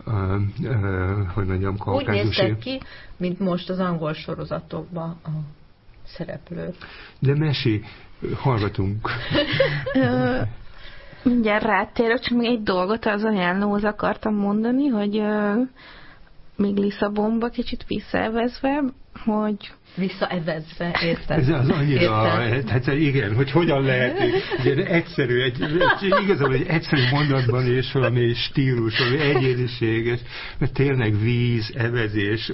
hogy mondjam, kaukázusi. Úgy néztek ki, mint most az angol sorozatokban a szereplők. De mesélj, hallgatunk. Mindjárt rátérök, csak még egy dolgot az ajánlóhoz akartam mondani, hogy még Lisszabonba kicsit visszaevezve, hogy... Visszaevezve, érted? Ez az annyira, hát igen, hogy hogyan lehet ugye egyszerű, igazából egy egyszerű mondatban és valami stílus, valami egyéniség, mert tényleg víz, evezés,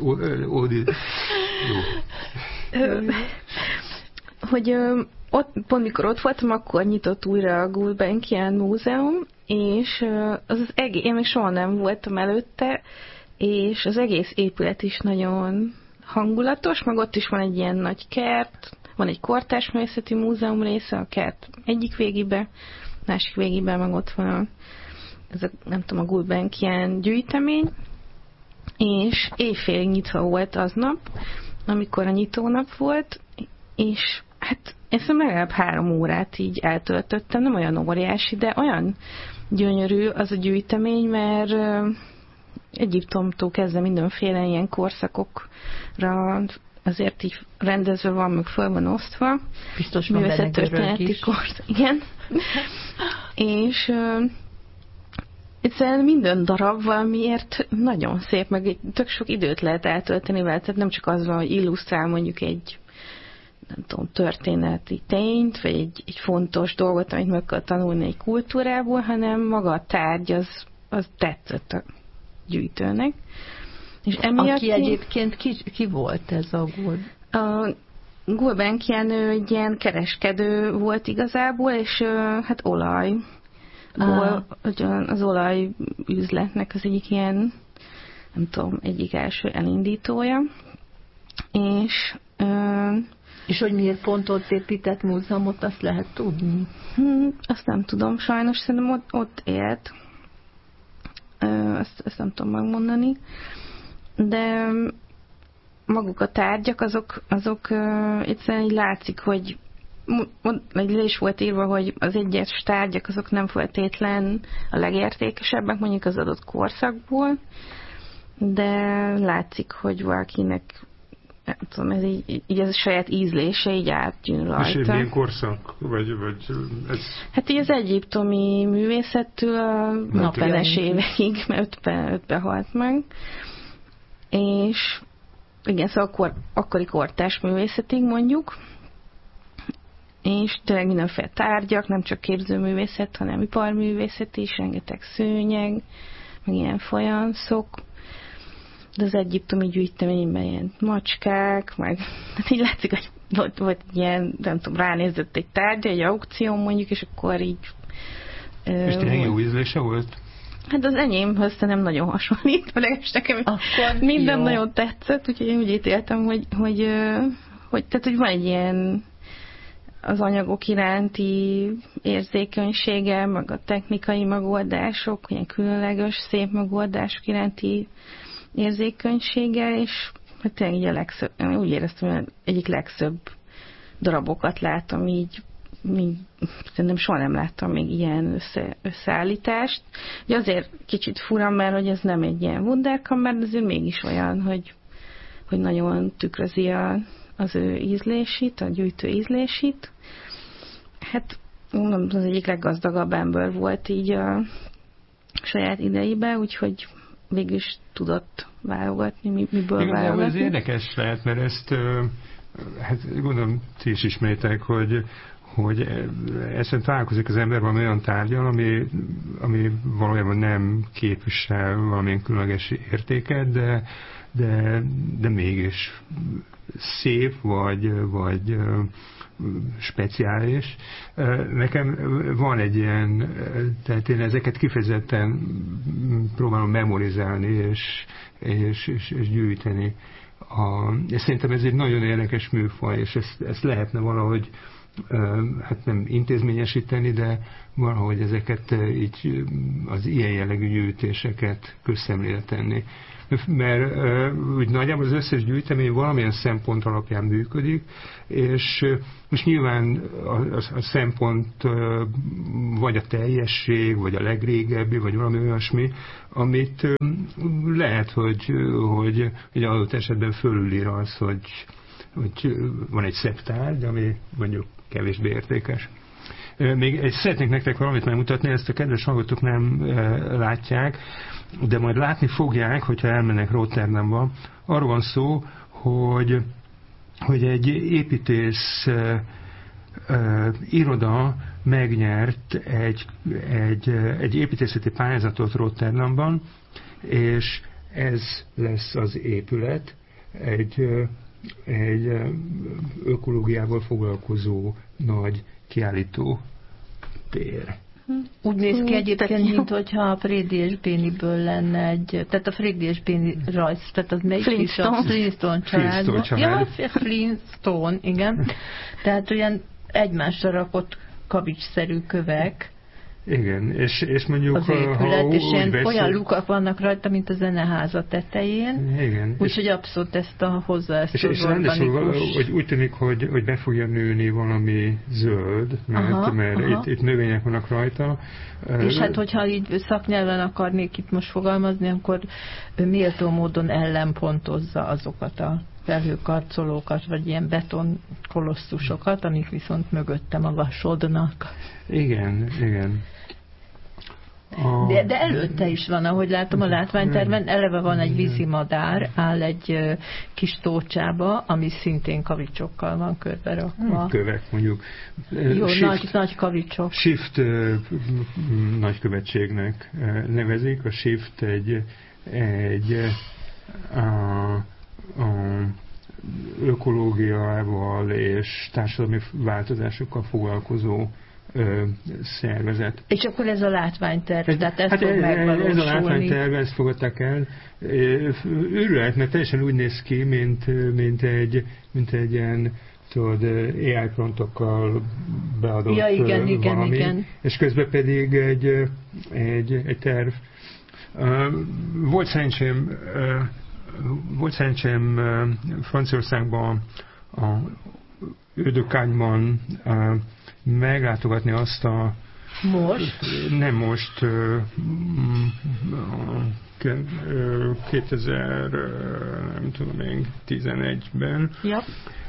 hogy pont mikor ott voltam, akkor nyitott újra a Gulbenkian Múzeum, és én még soha nem voltam előtte, és az egész épület is nagyon hangulatos, meg ott is van egy ilyen nagy kert, van egy kortárs művészeti múzeum része, a kert egyik végébe, másik végében meg ott van nem tudom, a Gulbenkian gyűjtemény, és éjfélig nyitva volt aznap, amikor a nyitónap volt, és hát én szerintem legalább 3 órát így eltöltöttem, nem olyan óriási, de olyan gyönyörű az a gyűjtemény, mert Egyiptomtól kezdve mindenféle ilyen korszakokra azért így rendezve van, meg föl van osztva. Biztos van benne görög is. Igen. És egyszerűen minden darab valamiért nagyon szép, meg tök sok időt lehet eltölteni vele, tehát nem csak az van, hogy illusztrál mondjuk egy nem tudom, történeti tényt, vagy egy fontos dolgot, amit meg kell tanulni egy kultúrából, hanem maga a tárgy az tetszett a gyűjtőnek. És emiatt aki egyébként ki volt ez a Gulbenkian egy ilyen kereskedő volt igazából, és hát az olajüzletnek az egyik ilyen, nem tudom, egyik első elindítója. És hogy miért pont ott épített múzeumot, azt lehet tudni? Azt nem tudom, sajnos szerintem ott élt. Ezt nem tudom megmondani. De maguk a tárgyak, azok egyszerűen így látszik, hogy le is volt írva, hogy az egyes tárgyak azok nem feltétlen a legértékesebbek, mondjuk az adott korszakból, de látszik, hogy valakinek nem tudom, ez így ez a saját ízlése így átgyűn rajta. És milyen korszak? Vagy ez... Hát így az egyiptomi művészettől a 50-es évekig, mert 5-ben halt meg. És igen, szóval akkori kortárs művészetig mondjuk. És tényleg mindenféle tárgyak, nem csak képzőművészet, hanem iparművészet is, rengeteg szőnyeg, meg ilyen folyamszok. De az egyiptomi gyűjteményben ilyen macskák, meg így látszik, hogy volt ilyen, nem tudom, ránézett egy tárgy, egy aukció mondjuk, és akkor így... És tényleg jó ízlése volt? Hát az enyémhöz nem nagyon hasonlít, legalábbis nekem minden jó. Nagyon tetszett, úgyhogy én úgy ítéltem, hogy van egy ilyen az anyagok iránti érzékenysége, meg a technikai megoldások, ilyen különleges, szép megoldások iránti érzékenysége, és hát tényleg így a legszebb, úgy éreztem, hogy egyik legszebb darabokat láttam így szerintem soha nem láttam még ilyen összeállítást. Ugye azért kicsit fura, mert hogy ez nem egy ilyen wunderkammer, de azért mégis olyan, hogy nagyon tükrözi az ő ízlését, a gyűjtő ízlését. Hát az egyik leggazdagabb ember volt így a saját idejében, úgyhogy végülis tudott válogatni, miből válogatni. Ez érdekes lehet, mert ezt hát gondolom ti is ismeritek, hogy ezen találkozik az ember valami olyan tárgyal, ami valójában nem képvisel valamilyen különleges értéket, de mégis szép, vagy speciális. Nekem van egy ilyen, tehát én ezeket kifejezetten próbálom memorizálni és gyűjteni. És szerintem ez egy nagyon érdekes műfaj, és ezt lehetne valahogy hát nem intézményesíteni, de valahogy ezeket így az ilyen jellegű gyűjtéseket közszemlére tenni. Mert úgy nagyjából az összes gyűjtemény valamilyen szempont alapján működik, és most nyilván a szempont vagy a teljesség, vagy a legrégebbi, vagy valami olyasmi, amit lehet, hogy adott esetben fölülír az, hogy van egy szebb tárgy, ami mondjuk kevésbé értékes. Még szeretnék nektek valamit megmutatni, ezt a kedves hallgatók nem látják, de majd látni fogják, hogyha elmennek Rotterdamba. Arról van szó, hogy egy építész iroda megnyert egy építészeti pályázatot Rotterdamban, és ez lesz az épület, egy ökológiával foglalkozó nagy kiállító tér. Úgy néz ki egyébként, mint hogyha a Frédi és Béniből lenne egy, tehát a Frédi és Béni rajz, tehát az melyik is a Flintstone családban. Ja, Flintstone, igen. Tehát olyan egymásra rakott kavicsszerű kövek. Igen, és mondjuk az épület, és olyan lukak vannak rajta, mint a zeneháza tetején. Igen. Úgyhogy abszolút ezt hozzá ezt és az organikus. Hogy úgy tűnik, hogy be fogja nőni valami zöld, mert itt növények vannak rajta. És hát, hogyha így szaknyelven akarnék itt most fogalmazni, akkor méltó módon ellenpontozza azokat a felhőkarcolókat, vagy ilyen betonkolosszusokat, amik viszont mögötte magasodnak. Igen. De előtte is van, ahogy látom a látványterven, eleve van egy vízimadár, áll egy kis tócsába, ami szintén kavicsokkal van körberakva. Kövek, mondjuk. Jó, nagy kavicsok. Shift nagykövetségnek nevezik. A Shift egy ökológiával és társadalmi változásokkal foglalkozó szervezet. És akkor ez a látványterv, tehát ez fog megvalósulni. Ez a látványterv, ezt fogadták el. Őrület, mert teljesen úgy néz ki, mint egy ilyen, tudod, AI prontokkal beadott valami. Igen. És közben pedig egy terv. Volt szerencsém Franciaországban, a Ödökányban meglátogatni azt a... Most? Nem most, 2011-ben ja.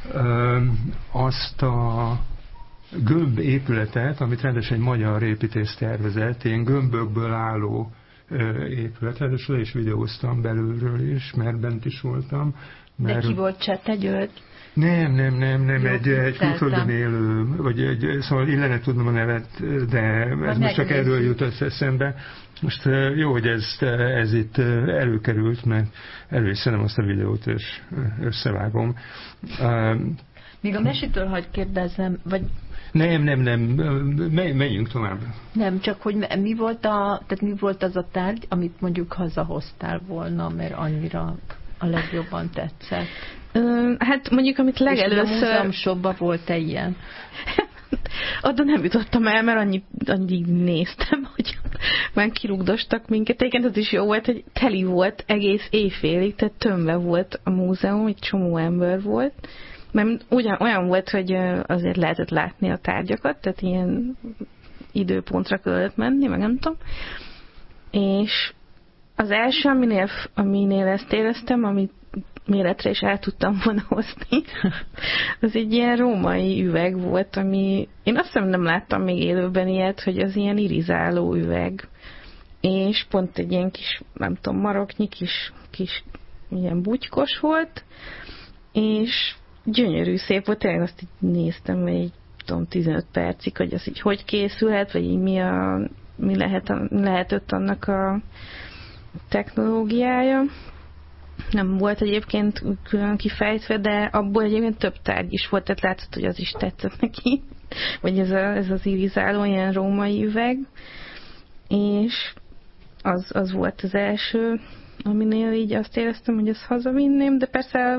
Azt a gömb épületet, amit rendesen egy magyar építész tervezett, ilyen gömbökből álló épületet, és le is videóztam belülről is, mert bent is voltam. De ki volt Csete György? Nem, egy külföldön élő, szóval illene tudnom a nevet, de ez most csak erről jutott eszembe. Most jó, hogy ez itt előkerült, mert előszedem azt a videót, és összevágom. Még a mesitől hadd kérdezzem, vagy... Nem, menjünk tovább. Nem, csak hogy mi volt az a tárgy, amit mondjuk hazahoztál volna, mert annyira a legjobban tetszett. Hát mondjuk, amit legelőször... És a múzeumshopban volt-e ilyen? Oda nem jutottam el, mert annyit néztem, hogy már kirugdostak minket. Egyébként az is jó volt, hogy teli volt egész éjfélig, tehát tömve volt a múzeum, egy csomó ember volt. Mert olyan volt, hogy azért lehetett látni a tárgyakat, tehát ilyen időpontra kellett menni, meg nem tudom. És az első, aminél ezt éreztem, amit méretre is el tudtam volna hozni, az egy ilyen római üveg volt, ami én azt hiszem nem láttam még élőben ilyet, hogy az ilyen irizáló üveg, és pont egy ilyen kis, nem tudom, maroknyi kis ilyen bugykos volt, és gyönyörű, szép volt, tényleg azt így néztem, hogy így, tudom, 15 percig, hogy az így hogy készülhet, vagy így mi lehetett annak a technológiája. Nem volt egyébként külön kifejtve, de abból egyébként több tárgy is volt, tehát látszott, hogy az is tetszett neki, vagy ez az irizáló, ilyen római üveg, és az volt az első, aminél így azt éreztem, hogy ezt hazavinném, de persze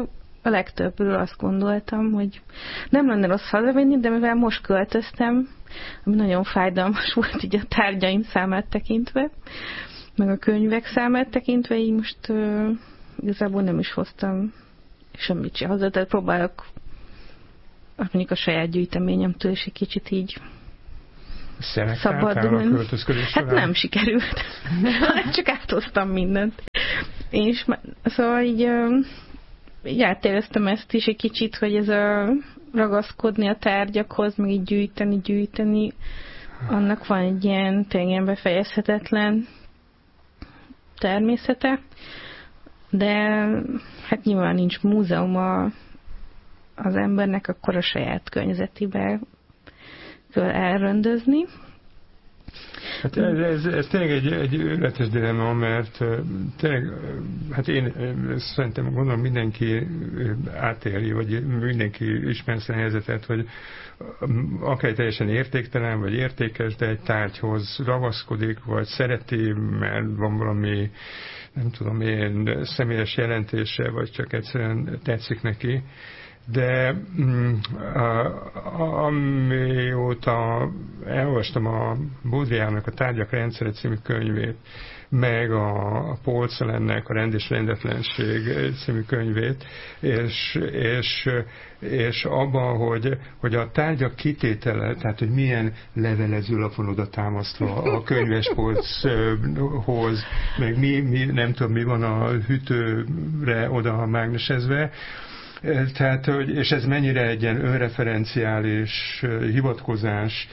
a legtöbbről azt gondoltam, hogy nem lenne rossz hazavinni, de mivel most költöztem, ami nagyon fájdalmas volt így a tárgyaim számát tekintve, meg a könyvek számát tekintve, így most igazából nem is hoztam semmit se haza, tehát próbálok mondjuk a saját gyűjteményemtől is egy kicsit így szabadulni. Hát nem sikerült. Csak áthoztam mindent. És szóval így átéreztem ezt is egy kicsit, hogy ez a ragaszkodni a tárgyakhoz, meg így gyűjteni, annak van egy ilyen tényleg befejezhetetlen természete, de hát nyilván nincs múzeum az embernek, akkor a saját környezetébe kell elrendözni. Hát ez tényleg egy őrületes dilemma, mert tényleg, hát én szerintem gondolom mindenki átéli, vagy mindenki ismer ezt a helyzetet, hogy akár teljesen értéktelen, vagy értékes, de egy tárgyhoz ragaszkodik, vagy szereti, mert van valami, nem tudom én, személyes jelentése, vagy csak egyszerűen tetszik neki. De amióta elolvastam a Baudrillardnak a Tárgyak rendszere című könyvét, meg a Paul Celan-nek a Rend és rendetlenség című könyvét, és abban, hogy a tárgyak kitétele, tehát hogy milyen levelezőlap van oda támasztva a könyvespolchoz, meg nem tudom, mi van a hűtőre oda mágnesezve, tehát, és ez mennyire egy ilyen önreferenciális hivatkozás,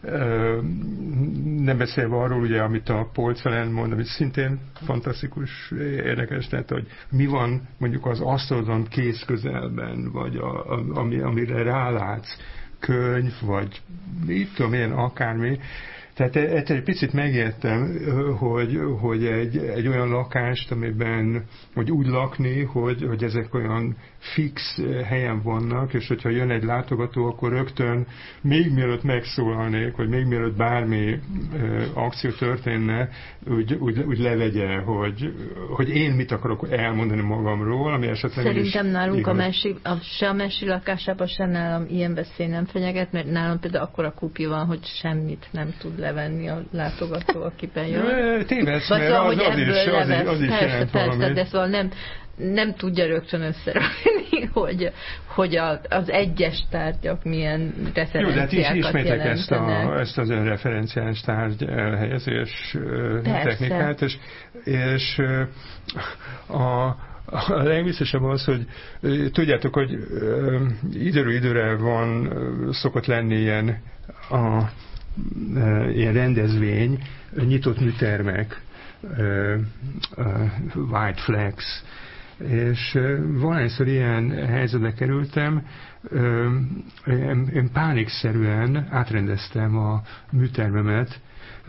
nem beszélve arról, ugye, amit a Paul Celan mond, ami szintén fantasztikus, érdekes, tehát, hogy mi van mondjuk az asztalodon kész közelben, vagy amire rálátsz, könyv, vagy mit tudom én, akármi. Tehát egy picit megértem, hogy egy olyan lakást, amiben, hogy úgy lakni, hogy ezek olyan fix helyen vannak, és hogyha jön egy látogató, akkor rögtön, még mielőtt megszólalnék, vagy még mielőtt bármi akció történne, úgy levegye, hogy én mit akarok elmondani magamról, ami esetleg szerintem nálunk se a mesi lakásában, se nálam ilyen veszély nem fenyeget, mert nálam például akkora kupja van, hogy semmit nem tud levenni a látogató, aki bejön. Tévedsz, mert az is jelent valamit. De szóval nem tudja rögtön összerakni, hogy az egyes tárgyak milyen referenciákat jelentenek. Jó, de hát is ismertek ezt az önreferenciális tárgy elhelyezés technikát, és a legbiztosabb az, hogy tudjátok, hogy időről időre szokott lenni ilyen rendezvény, nyitott műtermek, white flags, és valahányszor ilyen helyzetbe kerültem, én pánikszerűen átrendeztem a műtermemet.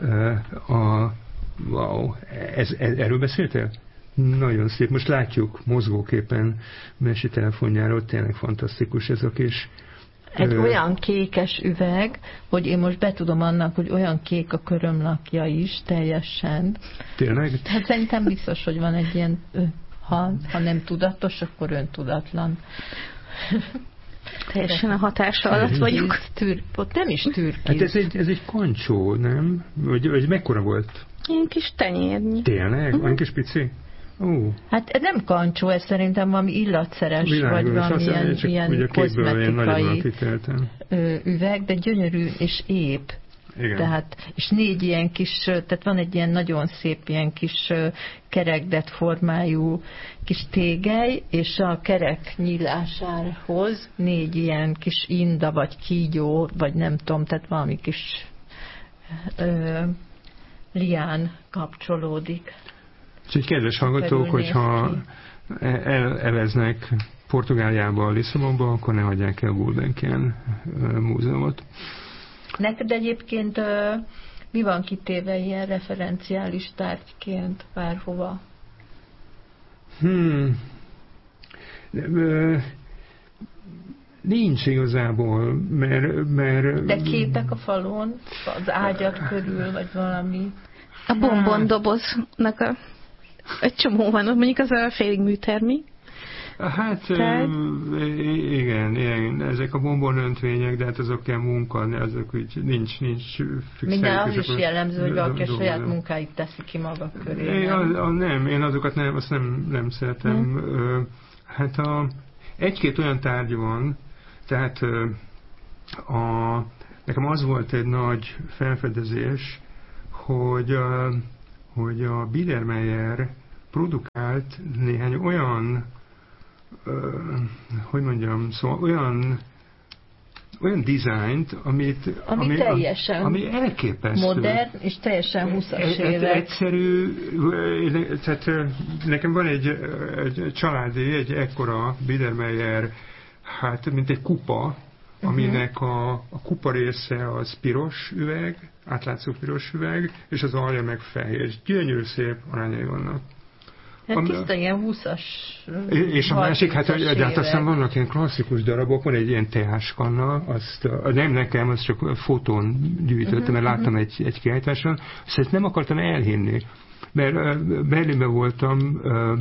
Wow, erről beszéltél? Nagyon szép. Most látjuk mozgóképen Mesi telefonjáról, tényleg fantasztikus ez a kis... Egy olyan kékes üveg, hogy én most betudom annak, hogy olyan kék a körömlakja is teljesen. Tényleg? Hát szerintem biztos, hogy van egy ilyen, ha nem tudatos, akkor öntudatlan. Teljesen a hatása alatt vagyunk. Nem is türkiz. Hát ez egy kancsó, nem? Vagy mekkora volt? Ilyen kis tenyérnyi. Tényleg? Olyan kis pici? Hát nem kancsó, ez szerintem valami illatszeres, vagy valami ilyen kozmetikai üveg, de gyönyörű és ép. Igen. Tehát, és 4 ilyen kis, tehát van egy ilyen nagyon szép ilyen kis kerekdet formájú kis tégely, és a kerek nyílásához 4 ilyen kis inda, vagy kígyó, vagy nem tudom, tehát valami kis lián kapcsolódik. Úgyhogy kedves hallgatók, hogyha elveznek Portugáliába, Lisszabonba, akkor ne hagyják el Gulbenkian múzeumot. Neked egyébként mi van kitéve ilyen referenciális tárgyként bárhova? Nincs igazából, mert... De képek a falon, az ágyat körül, vagy valami? A bombondoboznak egy csomó van, mondjuk az a félig műtermi, Hát igen, ezek a bombonöntvények, de hát azok kell munka, azok úgy nincs fix. Minden az is jellemző, hogy valaki a saját munkáit teszi ki maga köré. Én azokat azt nem szeretem. Hát egy-két olyan tárgy van, tehát nekem az volt egy nagy felfedezés, hogy a Biedermeier produkált néhány olyan szóval olyan dizájnt, ami elképesztő. Modern és teljesen 20-as évek. Egyszerű, tehát nekem van egy családi, egy ekkora Biedermeier, hát mint egy kupa, aminek a kupa része az piros üveg, átlátszó piros üveg, és az alja meg fehér. És gyönyörű szép arányai vannak. Hát tiszta ilyen 20-as. És a másik, hát aztán vannak ilyen klasszikus darabok, van egy ilyen TH-kanna, nem nekem, azt csak fotón gyűjtöttem, mert láttam egy kiállításon, azt nem akartam elhinni. Mert Berlinben voltam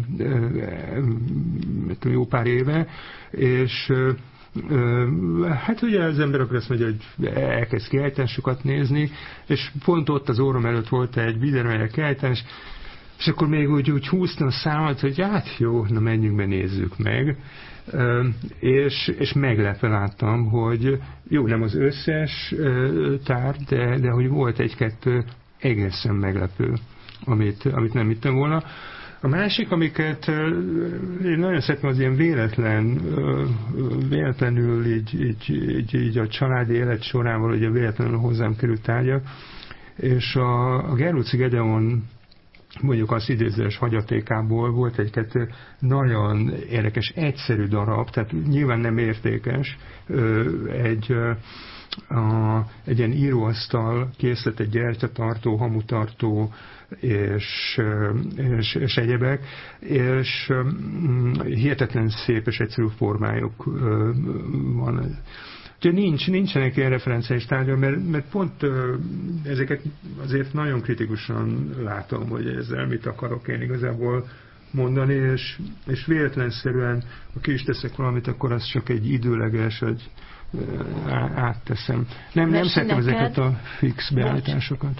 jó pár éve, és hát ugye az ember akkor azt mondja, hogy elkezd kiállításokat nézni, és pont ott az órom előtt volt egy Biedermeier kiállítás, és akkor még úgy húztam a számat, hogy hát jó, na menjünk be, nézzük meg. És meglepve láttam, hogy jó, nem az összes tárgy, de hogy volt egy-kettő egészen meglepő, amit nem hittem volna. A másik, amiket én nagyon szeretem, az ilyen véletlenül így a családi élet során ugye véletlenül hozzám került tárgyak, és a Gerlóci Gedeon mondjuk az idézős hagyatékából volt egy-kettő nagyon érdekes, egyszerű darab, tehát nyilván nem értékes, egy ilyen íróasztal készlet, egy gyertyatartó, hamutartó és egyebek, és hihetetlen szép és egyszerű formájuk van. Úgyhogy nincsenek ilyen referenciális tárgyak, mert pont ezeket azért nagyon kritikusan látom, hogy ezzel mit akarok én igazából mondani, és véletlenszerűen, ha ki is teszek valamit, akkor az csak egy időleges, hogy átteszem. Nem szeretem ezeket a fix beállításokat.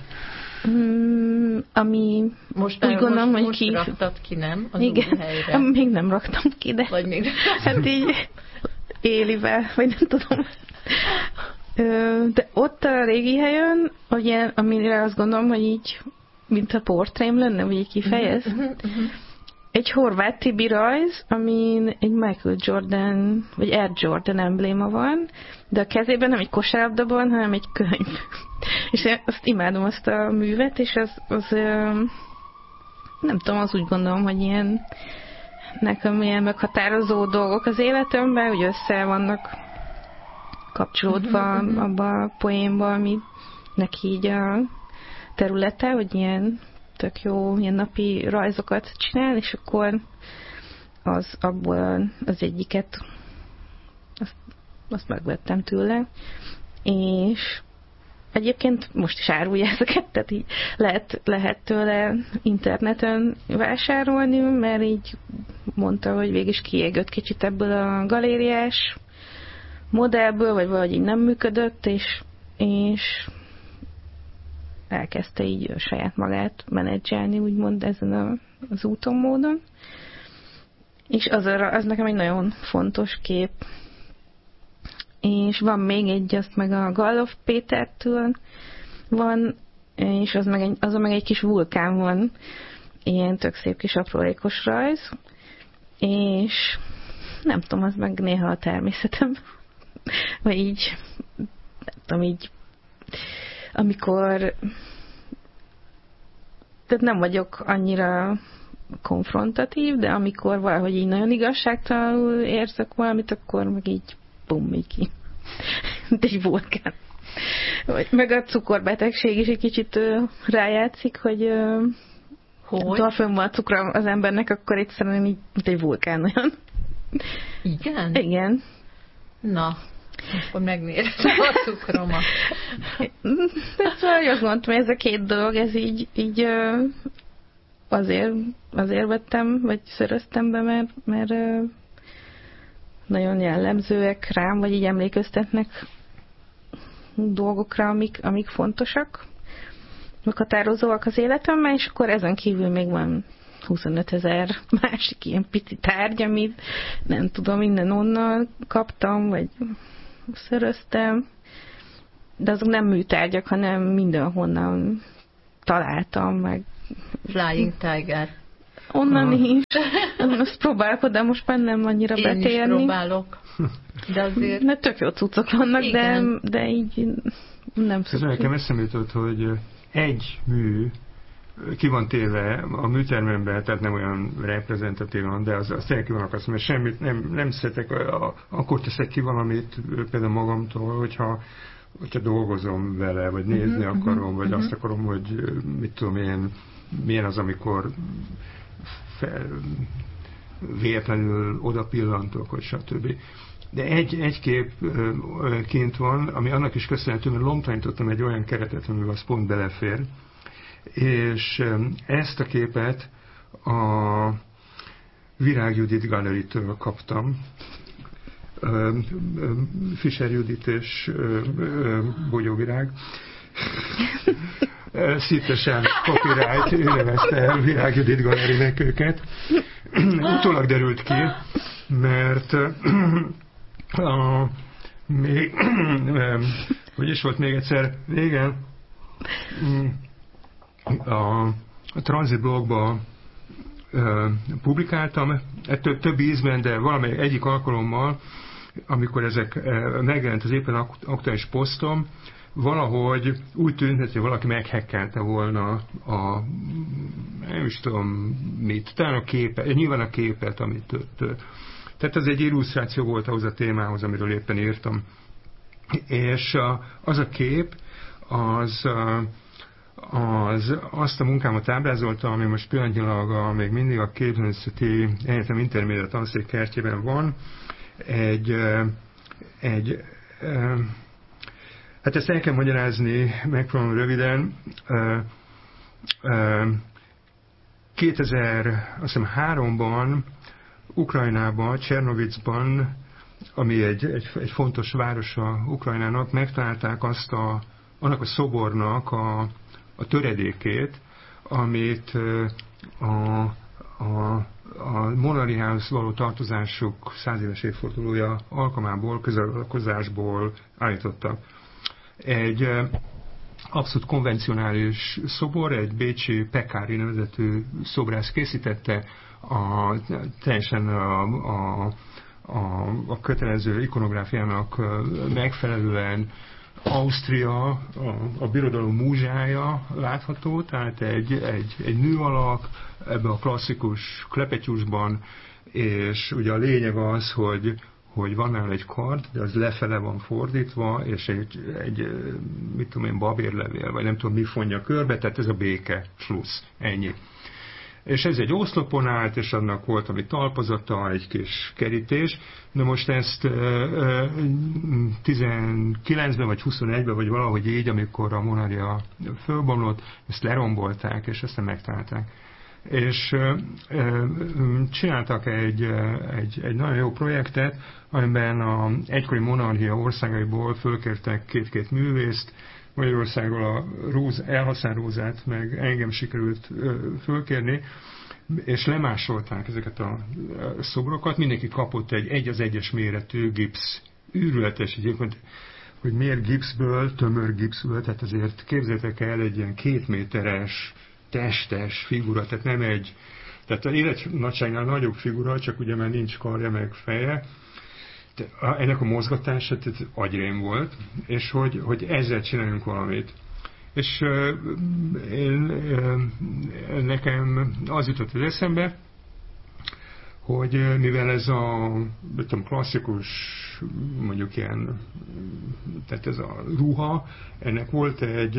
Ami most úgy gondolom, hogy most raktad ki, nem? Az igen, helyre. Még nem raktam ki, de vagy még hát így élivel, vagy nem tudom. De ott a régi helyen, ugye, amire azt gondolom, hogy így, mint a portrém lenne, vagy így kifejez, egy horvát Tibi rajz, amin egy Michael Jordan, vagy Air Jordan embléma van, de a kezében nem egy kosárlabdában, hanem egy könyv. És én azt imádom, azt a művet, és az nem tudom, az úgy gondolom, hogy ilyen nekem ilyen meghatározó dolgok az életemben, hogy össze vannak kapcsolódva abba a poénba, ami neki így a területe, hogy ilyen tök jó ilyen napi rajzokat csinál, és akkor abból az egyiket azt megvettem tőle, és egyébként most is árulja ezeket, tehát így lehet tőle interneten vásárolni, mert így mondta, hogy végig is kiégött kicsit ebből a galériás modellből, vagy valahogy így nem működött, és elkezdte így saját magát menedzselni, úgymond ezen az úton, módon. És az nekem egy nagyon fontos kép. És van még egy, azt meg a Gallof Pétertől van, és azon meg egy kis vulkán van, ilyen tök szép kis aprólékos rajz, és nem tudom, az meg néha a természetem, vagy így, nem tudom, így amikor tehát nem vagyok annyira konfrontatív, de amikor valahogy így nagyon igazságtalanul érzek valamit, akkor meg így bum, így ki. Mint egy vulkán. Meg a cukorbetegség is egy kicsit rájátszik, hogy ha fönn van a cukra az embernek, akkor egyszerűen így, mint egy vulkán olyan. Igen? Igen. Na, akkor megnézem a cukromat. Szóval azt mondtam, hogy ez a két dolog, ez így azért vettem, vagy szereztem be, mert nagyon jellemzőek rám, vagy így emlékeztetnek dolgokra, amik fontosak, meghatározóak az életemben, és akkor ezen kívül még van 25 000 másik ilyen pici tárgy, amit nem tudom, innen-onnan kaptam, vagy szereztem, de azok nem műtárgyak, hanem mindenhonnan találtam, meg Flying Tiger. Onnan is. Azt próbálkodom, most már nem annyira betérni. Én is próbálok. De azért... Mert tök jó cuccok vannak, de így nem szoktuk. Ez nekem eszembe jutott, hogy egy mű ki van téve a műtermemben, tehát nem olyan reprezentatívan, de az tényleg ki van akasztva, mert semmit nem szeretek, akkor teszek ki valamit például magamtól, hogyha dolgozom vele, vagy nézni akarom, vagy azt akarom, hogy mit tudom én, milyen az, amikor véletlenül oda pillantok, vagy stb. De egy kép kint van, ami annak is köszönhető, mert lomtalanítottam egy olyan keretet, amivel az pont belefér, és ezt a képet a Virág Judit Gallery-től kaptam. Fischer Judit és Bogyó Virág. Szítesen copyright, ő nevezte el Virág Judit Gallery-nek őket. Utólag derült ki, mert hogy is volt még egyszer, régen a Transit blogban publikáltam, több ízben, de valamelyik egyik alkalommal, amikor ezek megjelent az éppen aktuális posztom, valahogy úgy tűnt, hogy valaki meghekkelte volna nem is tudom mit, talán a képet, nyilván a képet, amit tehát ez egy illusztráció volt ahhoz a témához, amiről éppen írtam. És az a kép, azt a munkámat ábrázolta, ami most pillanatnyilag még mindig a Képzőművészeti Egyetem Intermédiát tanszék kertjében van. Hát ezt el kell magyarázni, megpróbálom röviden. 2003-ban Ukrajnában, Csernovicban, ami egy fontos városa Ukrajnának, megtalálták annak a szobornak a töredékét, amit a Monariához való tartozásuk 100 éves évfordulója alkalmából, közelkozásból állítottak. Egy abszolút konvencionális szobor, egy bécsi Pekári nevezetű szobrász készítette, teljesen a kötelező ikonográfiának megfelelően Ausztria, a birodalom múzsája látható, tehát egy nő alak ebben a klasszikus klepetyusban, és ugye a lényeg az, hogy van nála egy kard, de az lefele van fordítva, és egy mit tudom én, babérlevél, vagy nem tudom mi fonja körbe, tehát ez a béke, slussz, ennyi. És ez egy oszlopon állt, és annak volt ami talpazata, egy kis kerítés. De most ezt 19-ben vagy 21-ben, vagy valahogy így, amikor a Monaria fölbomlott, ezt lerombolták, és aztán megtalálták. És csináltak egy nagyon jó projektet, amiben a egykori monarchia országaiból fölkértek két művészt, Magyarországról a elhasznált Rózát, meg engem sikerült fölkérni, és lemásolták ezeket a szobrokat, mindenki kapott egy az egyes méretű gipsz, őrületes egyébként, hogy miért gipszből, tömör gipszből, tehát azért képzeljétek el egy ilyen 2 méteres, testes figura, tehát nem tehát a életnagyságnál nagyobb figura, csak ugye már nincs karja meg feje, ennek a mozgatása agyrém volt, és hogy ezzel csináljunk valamit. És nekem az jutott az eszembe, hogy mivel ez a klasszikus, mondjuk ilyen, tehát ez a ruha, ennek volt egy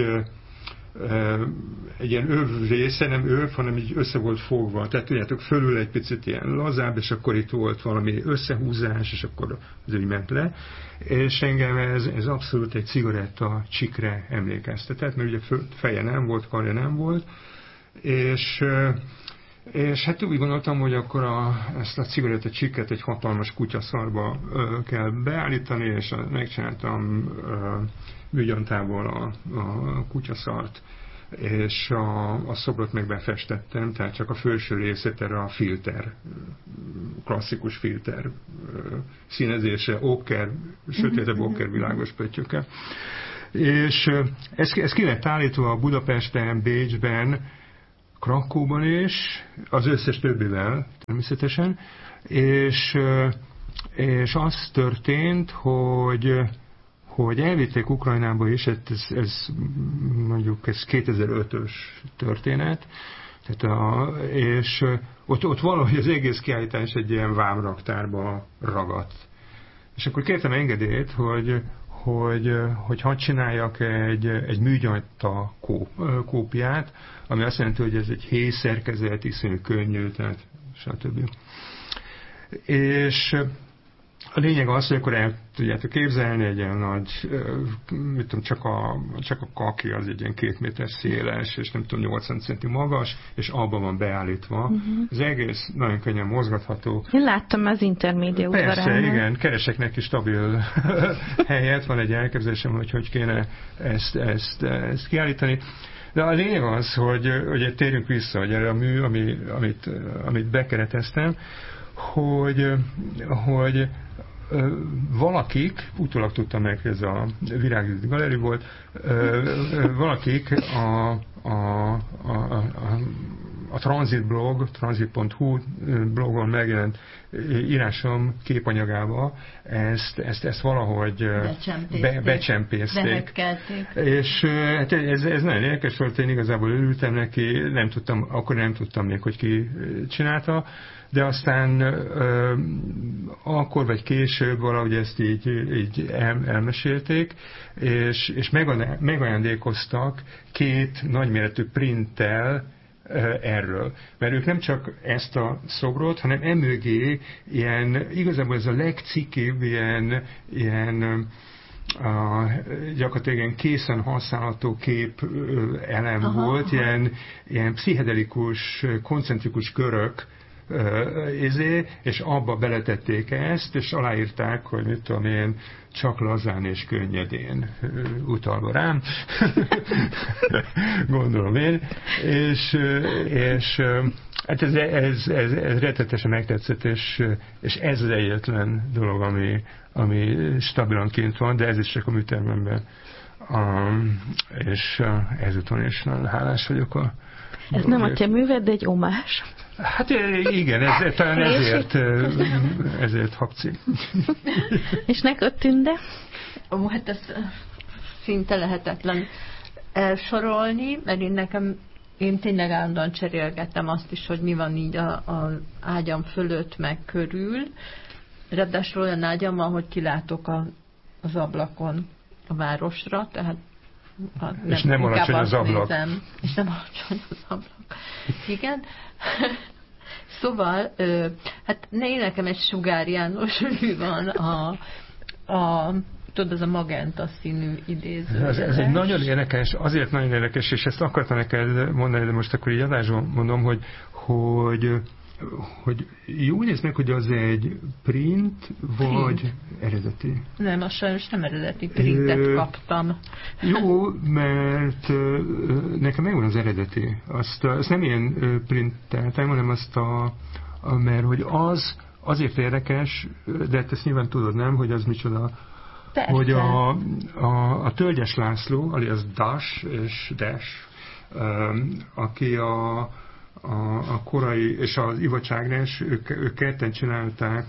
ilyen öv része, nem öv, hanem így össze volt fogva. Tehát tudjátok, fölül egy picit ilyen lazább, és akkor itt volt valami összehúzás, és akkor az úgy ment le. És engem ez abszolút egy cigaretta csikre emlékeztetett, mert ugye feje nem volt, karja nem volt, és És hát úgy gondoltam, hogy akkor ezt a cigaretta csikket egy hatalmas kutyaszarba kell beállítani, és megcsináltam műgyantából a kutyaszart, és a szobrot meg befestettem, tehát csak a felső részét erre a filter, klasszikus filter színezése, oker, sötétebb oker világos pöttyökkel. És ez ki lett állítva a Budapesten, Bécsben, Krakóban is, az összes többivel természetesen, és az történt, hogy elvitték Ukrajnába is, ez mondjuk ez 2005-ös történet, tehát és ott valahogy az egész kiállítás egy ilyen vámraktárba ragadt. És akkor kértem engedélyt, hogy hadd csináljak egy műgyanta kópiát, ami azt jelenti, hogy ez egy héjszerkezet, iszonyú könnyű, tehát stb. És a lényeg az, hogy akkor el tudjátok képzelni egy ilyen nagy, mit tudom, csak a kaki az egy ilyen 2 méter széles, és nem tudom, 80 centi magas, és abban van beállítva. Az egész nagyon könnyen mozgatható. Én láttam az Intermédia udvarán. Persze, igen, keresek neki stabil helyet, van egy elképzelésem, hogy kéne ezt kiállítani. De a lényeg az, hogy térjünk vissza, hogy erre a mű, amit bekereteztem, hogy valakik, utólag tudtam meg, hogy ez a Virágüzdi Galeri volt, valakik a Transit blog, transit.hu blogon megjelent írásom képanyagába ezt valahogy becsempészték. És hát ez nagyon érdekes volt, én igazából örültem neki, akkor nem tudtam még, hogy ki csinálta, de aztán akkor vagy később valahogy ezt így elmesélték, és megajándékoztak 2 nagyméretű printtel erről. Mert ők nem csak ezt a szobrot, hanem emögé igazából ez a legcikibb ilyen gyakorlatilag ilyen készen használható kép elem volt, ilyen pszichedelikus, koncentrikus körök, és abba beletették ezt, és aláírták, hogy mit tudom én, csak lazán és könnyedén, utalva rám, gondolom én, és hát ez rettetesen megtetszett, és ez az egyetlen dolog, ami stabilan kint van, de ez is csak a műtermemben. És ezúton is nagyon hálás vagyok ez nem a te műved, de egy omás. Hát igen, talán ezért habci. És neked Tünde? Hát ez szinte lehetetlen elsorolni, mert én tényleg állandóan cserélgettem azt is, hogy mi van így az ágyam fölött, meg körül. Ráadásul olyan ágyam van, hogy kilátok az ablakon a városra, tehát és nem alacsony az ablak. Nézem, és nem alacsony az ablak. Igen. Szóval, hát nekem egy Sugár János mű van tudod, az a magenta színű idéző. Ez egy nagyon érdekes, azért nagyon érdekes, és ezt akartam neked mondani, de most akkor így adásban mondom, hogy úgy néz meg, hogy az egy print, vagy eredeti? Nem, az sajnos nem eredeti printet kaptam. Jó, mert nekem megvan az eredeti. Azt nem ilyen printeltem, hanem mert hogy azért érdekes, de ezt nyilván tudod, nem, hogy az micsoda, persze. Hogy a Tölgyes László, alias Dash és Dash, aki a korai, és az Ivacs Ágnes, ők ketten csinálták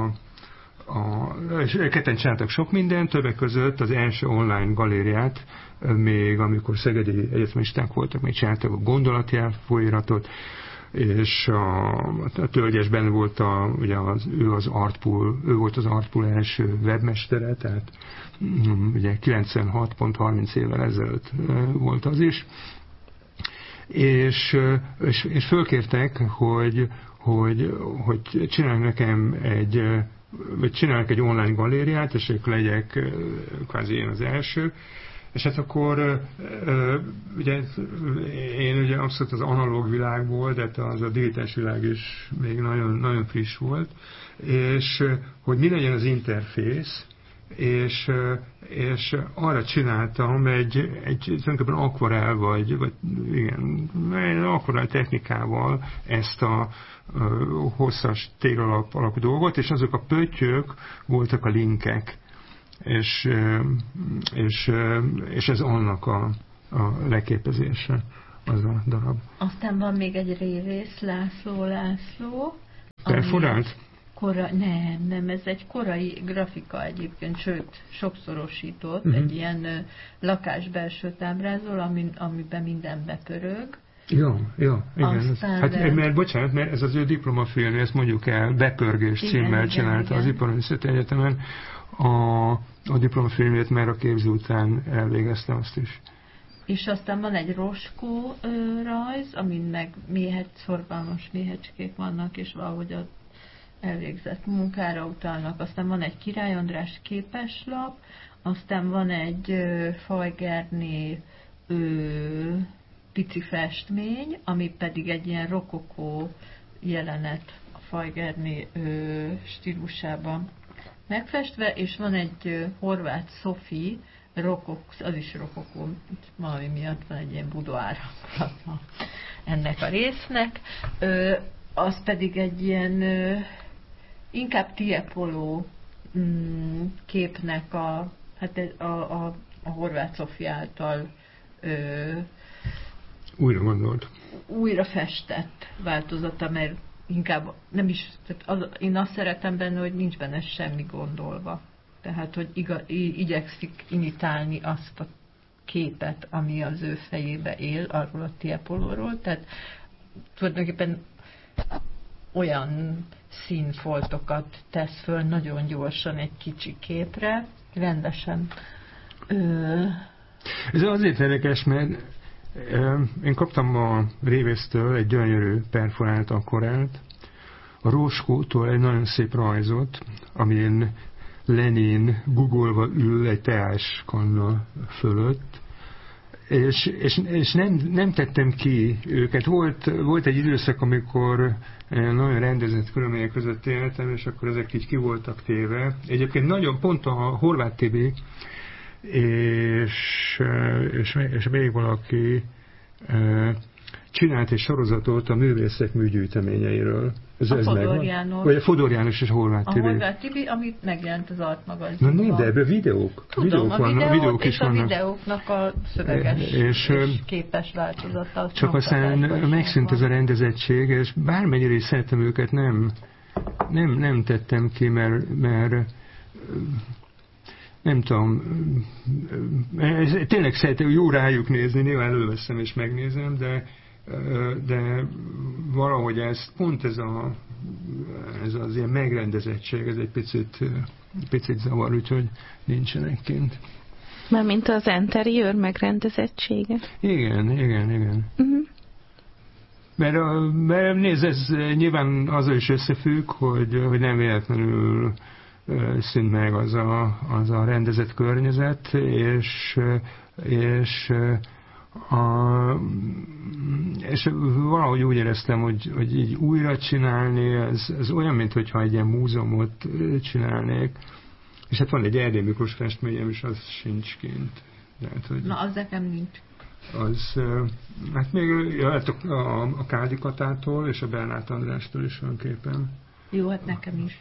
és ketten csináltak sok mindent, többek között az első online galériát, még amikor szegedi egyetemisták voltak, még csináltak a gondolatjel folyóiratot, és a Tölgyesben volt ő volt az Artpool első webmestere, tehát ugye 96 pont 30 évvel ezelőtt volt az is. És fölkértek, hogy csinálj nekem csinálják egy online galériát, és akkor legyek kvázi én az első, És hát akkor ugye én ugye abszolút az analóg világból, de az a digitális világ is még nagyon, nagyon friss volt, és hogy mi legyen az interfész, és arra csináltam egy tulajdonképpen akvarel, vagy igen, egy akvarel technikával ezt a hosszas téglalap alakú dolgot, és azok a pöttyök voltak a linkek, és ez annak a leképezése az a darab. Aztán van még egy révész, László. Perforált? Nem, ez egy korai grafika egyébként, sőt, sokszorosított, egy ilyen lakás belsőt ábrázol, amiben minden bepörög. Ja, igen. Hát, mert bocsánat, mert ez az ő diplomafilm, ezt mondjuk el, Bepörgés címmel csinálta az Iparművészeti Egyetemen a diplomafilmjét, mert a képző után elvégezte azt is. És aztán van egy Roskó rajz, amin meg szorgalmas méhecskék vannak, és valahogy az elvégzett munkára utalnak. Aztán van egy Király András képeslap, aztán van egy Fajgerné pici festmény, ami pedig egy ilyen rokokó jelenet a Fajgerné stílusában megfestve, és van egy Horváth Szofi, az is rokokó, valami miatt van egy ilyen budoár ennek a résznek, az pedig egy ilyen inkább Tiepolo képnek a Horváth Szofi által újra festett változata, mert inkább nem is, én azt szeretem benne, hogy nincs benne semmi gondolva. Tehát, hogy igyekszik imitálni azt a képet, ami az ő fejébe él, arról a Tiepolóról. Tehát tulajdonképpen olyan színfoltokat tesz föl nagyon gyorsan egy kicsi képre, rendesen. Ez azért érdekes, mert én kaptam a révésztől egy gyönyörű perforált akvarelt, a Róskótól egy nagyon szép rajzot, amin Lenin guggolva ül egy teáskanna fölött, és nem tettem ki őket. Volt egy időszak, amikor nagyon rendezett körülmények között éltem, és akkor ezek így ki voltak téve. Egyébként nagyon pont a Horváth Tibi, és még valaki csinált egy sorozatot a művészek műgyűjteményeiről. A Fodor János. Vagy a Fodor János és Horváth Tibi. A Horváth Tibi, amit megjelent az Art magazinban. Na de ebben videók. Tudom, videók is vannak. A videóknak a szöveges és képes változata. Csak aztán megszűnt ez a rendezettség, és bármennyire is szeretem őket, nem tettem ki, mert nem tudom, tényleg szeretem, jó rájuk nézni, néha előveszem és megnézem, de valahogy pont ez az ilyen megrendezettség, ez egy picit zavar, úgyhogy nincsenek kint. Mármint az interiőr megrendezettsége? Igen. Uh-huh. Mert nézd, ez nyilván azzal is összefügg, hogy nem véletlenül szűnt meg az a rendezett környezet, és valahogy úgy éreztem, hogy így újra csinálni, ez olyan, mintha egy ilyen múzeumot csinálnék, és hát van egy Erdély Miklós festményem, és az sincs kint. Tehát, hogy na, az nekem nincs. Hát még a Kádi Katától és a Bernát Andrástól is van képen. Jó, hát nekem is.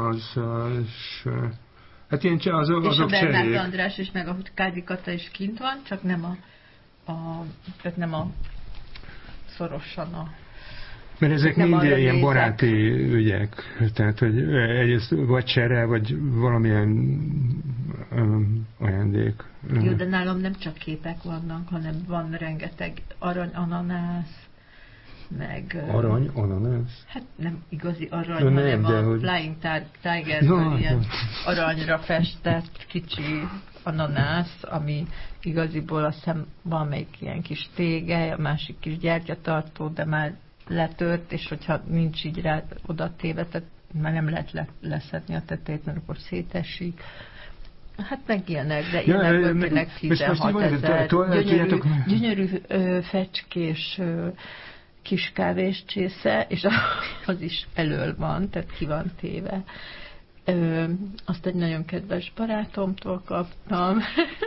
Hát ilyen azok és a Bernát András is, meg a Kádi Kata is kint van, csak tehát nem a szorosan mert ezek mind ilyen baráti ügyek, tehát hogy egyrészt vagy csere, vagy valamilyen ajándék. Jó, de nálam nem csak képek vannak, hanem van rengeteg aranyananász, meg... Aranyananász? Hát nem igazi arany, hanem a Flying Tiger-ből ilyen aranyra festett kicsi ananász, ami igaziból azt hiszem valamelyik ilyen kis tége, a másik kis gyertyatartó, de már letört, és hogyha nincs így rá oda téve, tehát már nem lehet leszedni a tetejét, mert akkor szétesik. Hát meg ilyenek, de ilyenekből tényleg 16 000 gyönyörű fecskés kis kávéscsésze, és az is elől van, tehát ki van téve. Azt egy nagyon kedves barátomtól kaptam.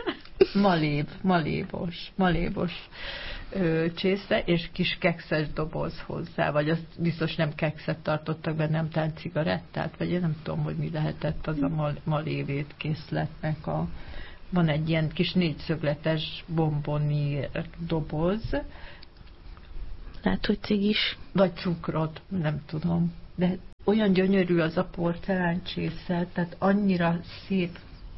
Malébos csésze, és kis kekszes doboz hozzá, vagy azt biztos nem kekszet tartottak benne, nem talán cigarettát, vagy én nem tudom, hogy mi lehetett az a malévét készletnek. Van egy ilyen kis négyszögletes bombonír doboz. Lehet, hogy cigis. Vagy cukrot, nem tudom. De olyan gyönyörű az a porceláncsésze, tehát annyira szép,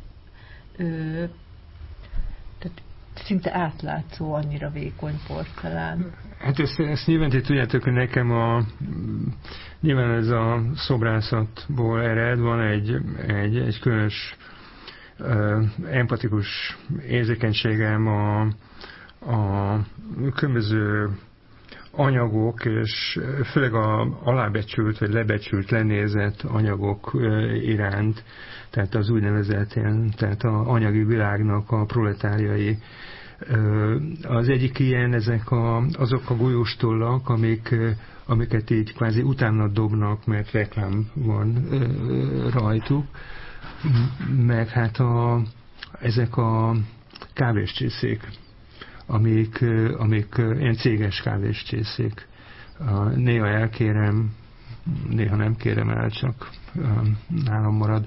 tehát szinte átlátszó, annyira vékony porcelán. Hát ezt nyilván tudjátok, hogy nekem nyilván ez a szobrászatból ered, van egy különös empatikus érzékenységem a különböző anyagok, és főleg alábecsült vagy lebecsült, lenézett anyagok iránt, tehát az úgynevezett tehát az anyagi világnak a proletáriai. Az egyik ilyen azok a golyóstollak, amiket így kvázi utána dobnak, mert reklám van rajtuk, meg hát ezek a kávéscsészék, amik ilyen céges kávéscsészék. Néha elkérem, néha nem kérem el, csak nálam marad.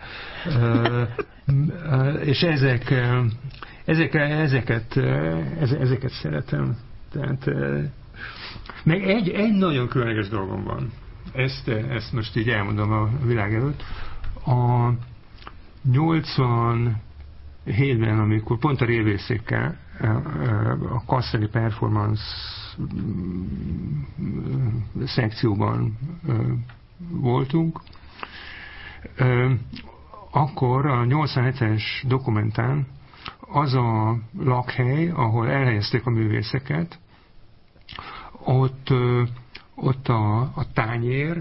És ezeket szeretem. Tehát, meg egy nagyon különleges dolgom van. Ezt most így elmondom a világ előtt. A 87-ben, amikor pont a révészékkel a Kasszeli Performance szekcióban voltunk, akkor a 87-es dokumentán az a lakhely, ahol elhelyezték a művészeket, ott a tányér,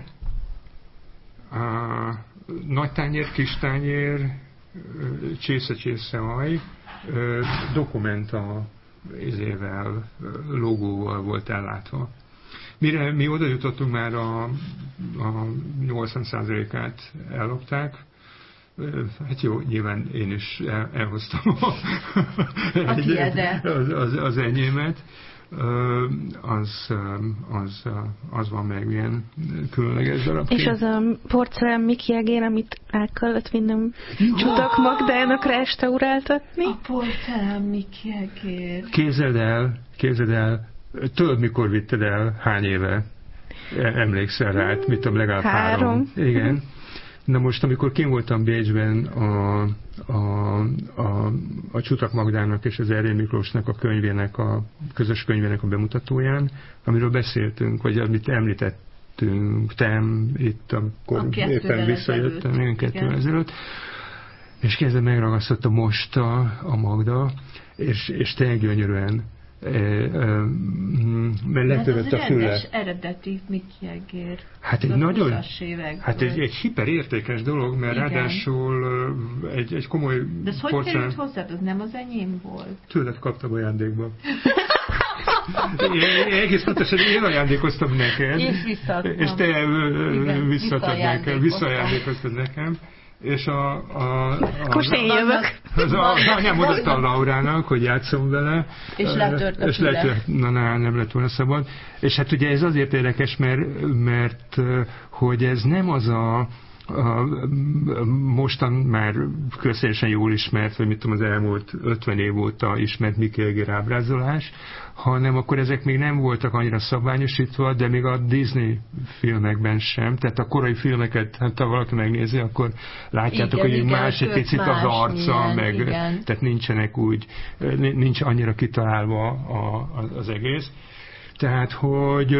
nagy tányér, kis tányér, csésze alj, dokumenta izével, logóval volt ellátva. Mire mi oda jutottunk, már a 80%-át ellopták. Hát jó, nyilván én is elhoztam az enyémet. Az van meg ilyen különleges darabként. És az a porcelán Mickey Jagger, amit el kellett vinnem Csutak Magdának restauráltatni? A porcelán Mickey Jagger. Képzeld el, tudod, mikor vitted el, hány éve? Emlékszel rá, mit tudom, legalább 3. Igen. Na most, amikor kim voltam Bécsben a Csutak Magdának és az Erjé Miklósnak a könyvének, a közös könyvének a bemutatóján, amiről beszéltünk, vagy amit említettünk, itt, amikor éppen visszajöttem, 2 ezelőtt, és kezdve megragasztotta most a Magda, és tényleg gyönyörűen mert letörött a füle. Ez az eredeti Mickey Jagger. Hát egy nagyon, egy hiperértékes dolog, mert igen. Ráadásul egy komoly porcelán. De ez hogy került hozzád? Az nem az enyém volt? Tőled kaptam ajándékba. Egész pontosan én ajándékoztam neked. És visszaadtam. És te visszaajándékoztad nekem. És most én jövök. Az anyám odaadta a Laurának, hogy játszom vele. És letört a füle. Nem lett volna szabad. És hát ugye ez azért érdekes, mert hogy ez nem az mostan már közszerűen jól ismert, vagy mit tudom, az elmúlt 50 év óta ismert Mickey Jagger ábrázolás, hanem akkor ezek még nem voltak annyira szabványosítva, de még a Disney filmekben sem. Tehát a korai filmeket, hát ha valaki megnézi, akkor látjátok, igen, hogy más egy picit az arca, meg tehát nincsenek úgy, nincs annyira kitalálva az egész. Tehát, hogy